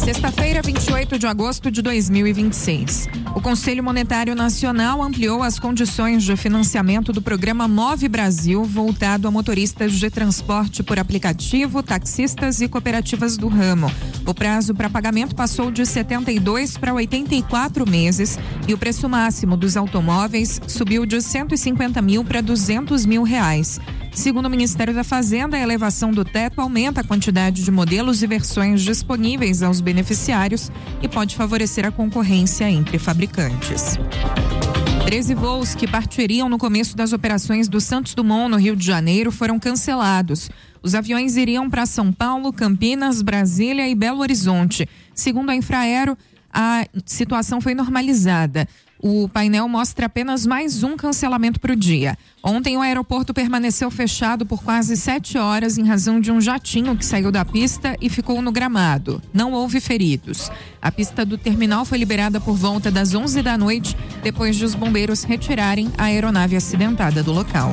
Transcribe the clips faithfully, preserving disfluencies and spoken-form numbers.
Sexta-feira, vinte e oito de agosto de dois mil e vinte e seis. O Conselho Monetário Nacional ampliou as condições de financiamento do programa Move Brasil, voltado a motoristas de transporte por aplicativo, taxistas e cooperativas do ramo. O prazo para pagamento passou de setenta e dois para oitenta e quatro meses e o preço máximo dos automóveis subiu de cento e cinquenta mil para duzentos mil reais. Segundo o Ministério da Fazenda, a elevação do teto aumenta a quantidade de modelos e versões disponíveis aos beneficiários e pode favorecer a concorrência entre fabricantes. Treze voos que partiriam no começo das operações do Santos Dumont, no Rio de Janeiro, foram cancelados. Os aviões iriam para São Paulo, Campinas, Brasília e Belo Horizonte. Segundo a Infraero, a situação foi normalizada. O painel mostra apenas mais um cancelamento para o dia. Ontem o aeroporto permaneceu fechado por quase sete horas em razão de um jatinho que saiu da pista e ficou no gramado. Não houve feridos. A pista do terminal foi liberada por volta das onze da noite, depois de os bombeiros retirarem a aeronave acidentada do local.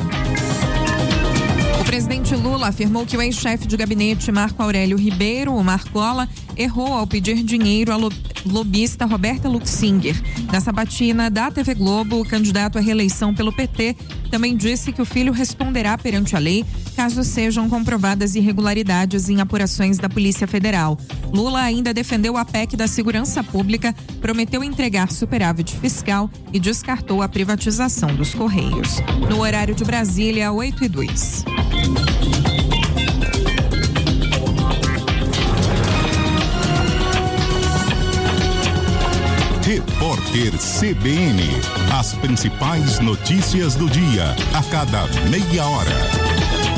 O presidente Lula afirmou que o ex-chefe de gabinete Marco Aurélio Ribeiro, o Marcola, errou ao pedir dinheiro à lobista Roberta Luxinger. Na sabatina da T V Globo, o candidato à reeleição pelo P T também disse que o filho responderá perante a lei caso sejam comprovadas irregularidades em apurações da Polícia Federal. Lula ainda defendeu a P E C da Segurança Pública, prometeu entregar superávit fiscal e descartou a privatização dos Correios. No horário de Brasília, oito e dois. Repórter C B N. As principais notícias do dia, a cada meia hora.